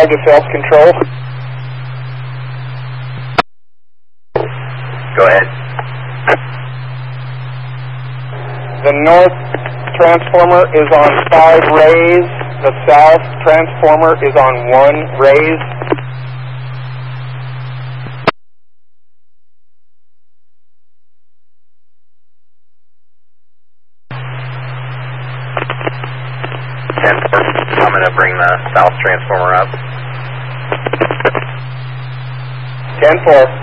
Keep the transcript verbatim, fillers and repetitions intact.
to self-control. Go ahead. The north transformer is on five rays. The south transformer is on one raise. ten four, I'm going to bring the south transformer up. ten four.